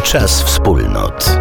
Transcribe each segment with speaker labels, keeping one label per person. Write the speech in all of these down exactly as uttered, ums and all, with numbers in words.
Speaker 1: Czas wspólnot.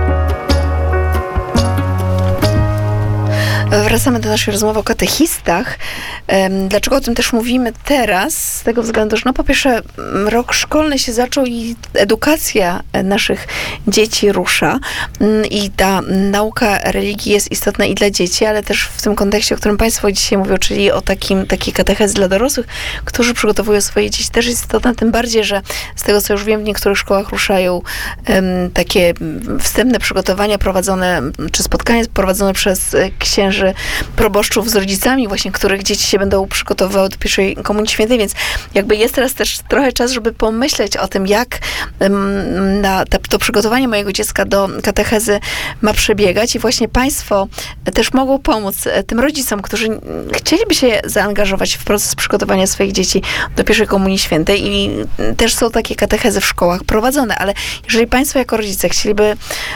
Speaker 2: Wracamy do naszej rozmowy o katechistach. Dlaczego o tym też mówimy teraz? Z tego względu, że no po pierwsze rok szkolny się zaczął i edukacja naszych dzieci rusza i ta nauka religii jest istotna i dla dzieci, ale też w tym kontekście, o którym Państwo dzisiaj mówią, czyli o takim, takiej katechezy dla dorosłych, którzy przygotowują swoje dzieci, też jest istotna, tym bardziej, że z tego, co już wiem, w niektórych szkołach ruszają um, takie wstępne przygotowania prowadzone, czy spotkania prowadzone przez księży proboszczów z rodzicami, właśnie których dzieci się będą przygotowywały do pierwszej Komunii Świętej, więc jakby jest teraz też trochę czas, żeby pomyśleć o tym, jak um, na ta, to przygotowanie mojego dziecka do katechezy ma przebiegać i właśnie Państwo też mogą pomóc tym rodzicom, którzy chcieliby się zaangażować w proces przygotowania swoich dzieci do pierwszej Komunii Świętej i też są takie katechezy w szkołach prowadzone, ale jeżeli Państwo jako rodzice chcieliby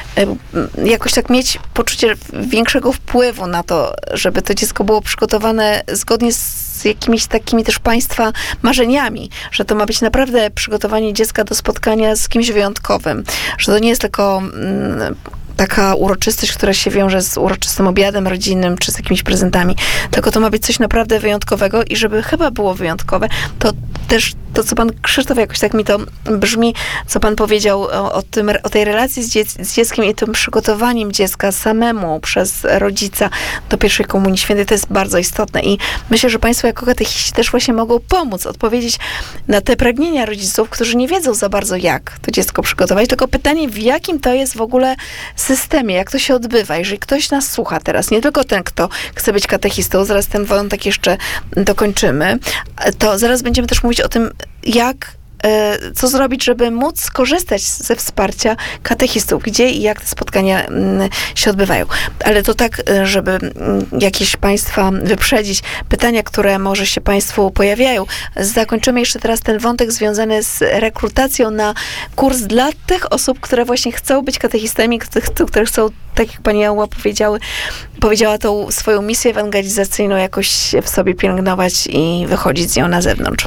Speaker 2: jakoś tak mieć poczucie większego wpływu na to, żeby to dziecko było przygotowane zgodnie z jakimiś takimi też Państwa marzeniami, że to ma być naprawdę przygotowanie dziecka do spotkania z kimś wyjątkowym, że to nie jest tylko mm, taka uroczystość, która się wiąże z uroczystym obiadem rodzinnym, czy z jakimiś prezentami, tylko to ma być coś naprawdę wyjątkowego i żeby chyba było wyjątkowe, to też to, co pan Krzysztof, jakoś tak mi to brzmi, co pan powiedział o, o, tym, o tej relacji z, dziec- z dzieckiem i tym przygotowaniem dziecka samemu przez rodzica do pierwszej Komunii Świętej, to jest bardzo istotne i myślę, że państwo jako katechiści też właśnie mogą pomóc, odpowiedzieć na te pragnienia rodziców, którzy nie wiedzą za bardzo, jak to dziecko przygotować, tylko pytanie, w jakim to jest w ogóle systemie, jak to się odbywa. Jeżeli ktoś nas słucha teraz, nie tylko ten, kto chce być katechistą, zaraz ten wątek jeszcze dokończymy, to zaraz będziemy też mówić o tym, jak, co zrobić, żeby móc skorzystać ze wsparcia katechistów, gdzie i jak te spotkania się odbywają. Ale to tak, żeby jakieś Państwa wyprzedzić, pytania, które może się Państwu pojawiają. Zakończymy jeszcze teraz ten wątek związany z rekrutacją na kurs dla tych osób, które właśnie chcą być katechistami, które chcą, tak jak pani Jała powiedziały, powiedziała, tą swoją misję ewangelizacyjną jakoś w sobie pielęgnować i wychodzić z nią na zewnątrz.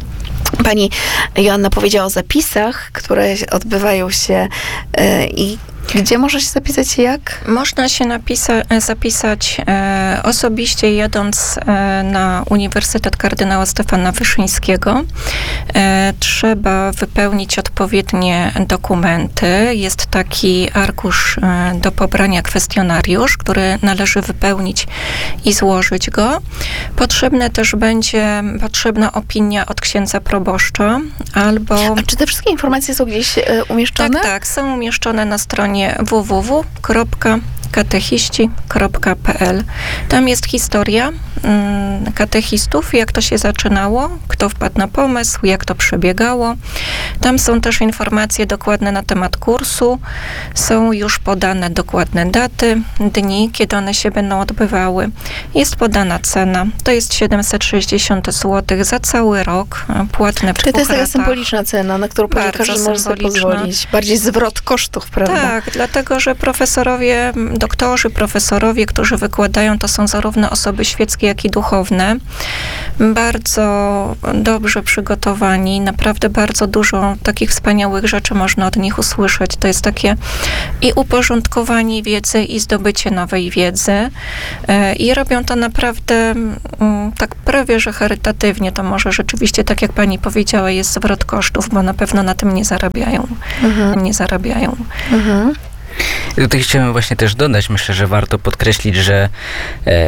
Speaker 2: Pani Joanna powiedziała o zapisach, które odbywają się yy, i gdzie można się zapisać i jak?
Speaker 3: Można się napisa- zapisać e, osobiście jedąc e, na Uniwersytet Kardynała Stefana Wyszyńskiego. E, trzeba wypełnić odpowiednie dokumenty. Jest taki arkusz e, do pobrania, kwestionariusz, który należy wypełnić i złożyć go. Potrzebne też będzie, potrzebna opinia od księdza proboszcza albo...
Speaker 2: A czy te wszystkie informacje są gdzieś e, umieszczone?
Speaker 3: Tak, tak, są umieszczone na stronie w w w kropka katechiści kropka p l. Tam jest historia mm, katechistów, jak to się zaczynało, kto wpadł na pomysł, jak to przebiegało. Tam są też informacje dokładne na temat kursu. Są już podane dokładne daty, dni, kiedy one się będą odbywały. Jest podana cena. To jest siedemset sześćdziesiąt złotych za cały rok, płatne w
Speaker 2: Czyli to jest taka
Speaker 3: ratach.
Speaker 2: symboliczna cena, na którą pewnie każdy może sobie pozwolić. Bardziej zwrot kosztów, prawda?
Speaker 3: Tak, dlatego, że profesorowie, doktorzy, profesorowie, którzy wykładają, to są zarówno osoby świeckie, jak i duchowne. Bardzo dobrze przygotowani, naprawdę bardzo dużo takich wspaniałych rzeczy można od nich usłyszeć. To jest takie i uporządkowanie wiedzy, i zdobycie nowej wiedzy. I robią to naprawdę tak prawie, że charytatywnie. To może rzeczywiście, tak jak pani powiedziała, jest zwrot kosztów, bo na pewno na tym nie zarabiają. Mhm. Nie zarabiają.
Speaker 2: Mhm.
Speaker 4: Tutaj chciałem właśnie też dodać, myślę, że warto podkreślić, że